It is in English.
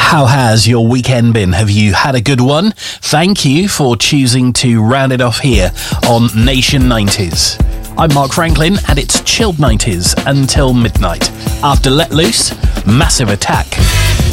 How has your weekend been? Have you had a good one? Thank you for choosing to round it off here on Nation 90s. I'm Mark Franklin, and it's chilled 90s until midnight. After Let Loose, Massive Attack.